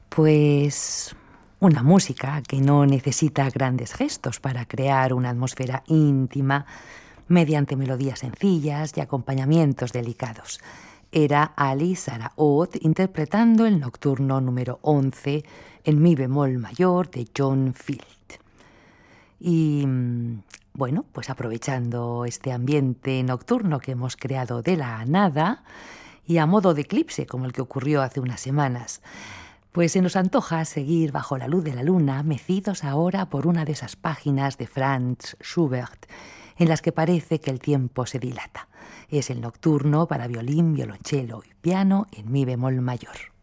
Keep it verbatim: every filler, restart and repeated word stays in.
Pues una música que no necesita grandes gestos para crear una atmósfera íntima mediante melodías sencillas y acompañamientos delicados. Era Ali Saraot interpretando el nocturno número once en mi bemol mayor de John Field. Y bueno, pues aprovechando este ambiente nocturno que hemos creado de la nada y a modo de eclipse como el que ocurrió hace unas semanas, pues se nos antoja seguir bajo la luz de la luna, mecidos ahora por una de esas páginas de Franz Schubert en las que parece que el tiempo se dilata. Es el nocturno para violín, violonchelo y piano en mi bemol mayor.